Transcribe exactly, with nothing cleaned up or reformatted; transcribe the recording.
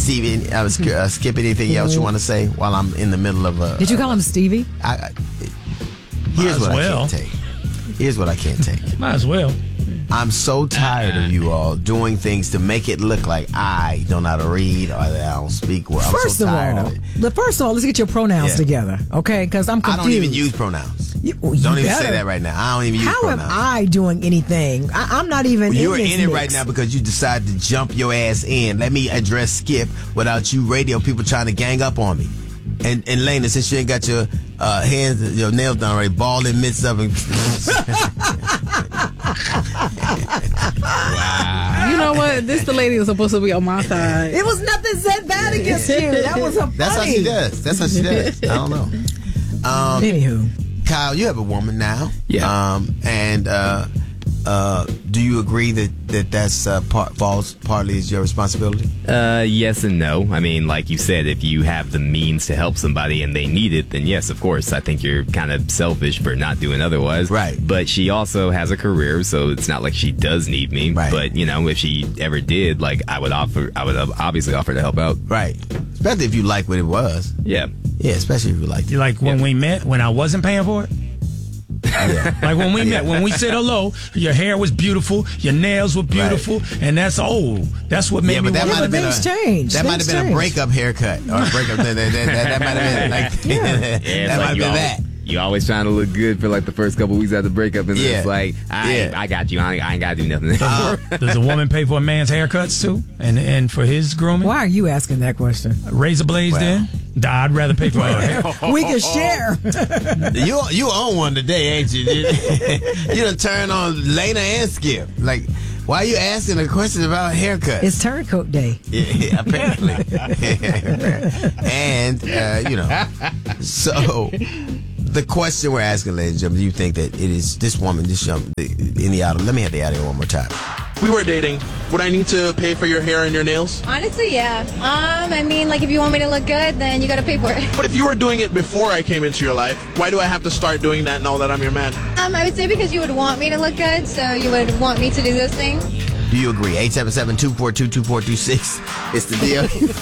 Stevie, I was uh, Skip. Anything else you want to say while I'm in the middle of a? Did you call him Stevie? I, I, here's what well. I can't take. Here's what I can't take. Might as well. I'm so tired of you all doing things to make it look like I don't know how to read or that I don't speak well. I'm first so of tired all, of it. The first of all, let's get your pronouns Yeah. together, okay? Because I'm confused. I don't even use pronouns. You, well, you don't even better. say that right now. I don't even use How pronouns. am I doing anything? I, I'm not even Well, in you're this in it mix. right now because you decided to jump your ass in. Let me address Skip without you radio people trying to gang up on me. And and Lena, since you ain't got your uh, hands, your nails done already, ball in midst of it. Wow. You know what? This the lady was supposed to be on my side. It was nothing said bad against you. That was a funny. That's how she does. That's how she does. I don't know. Um, Anywho. Kyle, you have a woman now. Yeah. Um, and uh, uh, do you agree that, that that's uh, part, falls partly is your responsibility? Uh, yes and no. I mean, like you said, if you have the means to help somebody and they need it, then yes, of course. I think you're kind of selfish for not doing otherwise. Right. But she also has a career, so it's not like she does need me. Right. But, you know, if she ever did, like, I would offer, I would obviously offer to help out. Right. Especially if you like what it was. Yeah. Yeah, especially if you like it. You like when Yeah. we met, when I wasn't paying for it? Yeah. Like when we met, when we said hello, your hair was beautiful, your nails were beautiful, Right. and that's old. That's what made Yeah, me but that want might have been things a, change. That might have Things been change. a breakup haircut or a breakup. that, that, that, that might have been like Yeah, that it's might like have you been always, that. you always trying to look good for like the first couple weeks after breakup, and then Yeah. it's like, I, Yeah. I got you. I ain't, I ain't got to do nothing. Uh, Does a woman pay for a man's haircuts too, and and for his grooming? Why are you asking that question? Razor blades, Well. then? I'd rather pay for her hair. We can share. You you own one today, ain't you? You done turned on Lena and Skip. Like, why are you asking a question about haircuts? It's turncoat day. Yeah, apparently. And, uh, you know, so the question we're asking, ladies and gentlemen, do you think that it is this woman, this young, in the audio? Let me have the audio one more time. We were dating. Would I need to pay for your hair and your nails? Honestly, yeah. Um, I mean, like, if you want me to look good, then you gotta pay for it. But if you were doing it before I came into your life, why do I have to start doing that now that I'm your man? Um, I would say because you would want me to look good, so you would want me to do those things. Do you agree? eight seven seven, two four two, two four two six. It's the deal.